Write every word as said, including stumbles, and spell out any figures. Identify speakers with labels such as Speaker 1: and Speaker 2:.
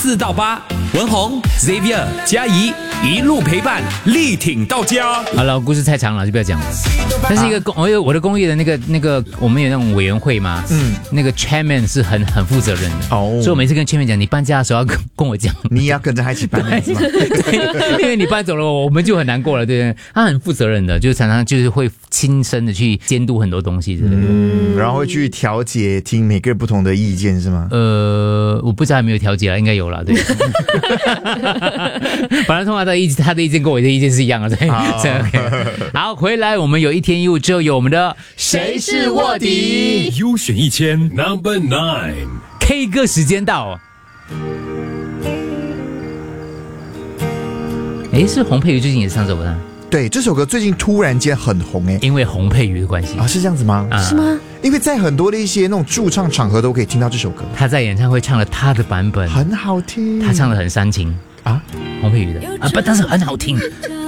Speaker 1: 四到八，文宏、Xavier、嘉怡一路陪伴，力挺到家。
Speaker 2: 好了，故事太长了，就不要讲了。但是一个公，我有我的公寓的那个那个，我们有那种委员会嘛，嗯，那个 chairman 是很很负责任的哦，所以我每次跟 chairman 讲，你搬家的时候要跟跟我讲，
Speaker 3: 你也要跟着他一起搬的是吗？
Speaker 2: 因为你搬走了，我们就很难过了，对不对？他很负责任的，就是常常就是会亲身的去监督很多东西之类的，
Speaker 3: 嗯，然后会去调解，听每个人不同的意见是吗？
Speaker 2: 呃，我不知道有没有调解了，应该有了，对。反正通常他的意他的意见跟我的意见是一样的，对。好, okay. 好，回来我们有一天一物之后有我们的谁是卧底
Speaker 1: 优选一千 Number Nine
Speaker 2: K 歌时间到。诶，是洪佩瑜最近也是唱这首歌。
Speaker 3: 对，这首歌最近突然间很红诶，
Speaker 2: 因为洪佩瑜的关系
Speaker 3: 啊，是这样子吗？
Speaker 2: 啊、
Speaker 4: 是吗？
Speaker 3: 因为在很多的一些那种驻唱场合都可以听到这首歌。
Speaker 2: 他在演唱会唱了他的版本，
Speaker 3: 很好听，
Speaker 2: 他唱得很煽情啊，洪佩瑜的啊，不，但是很好听。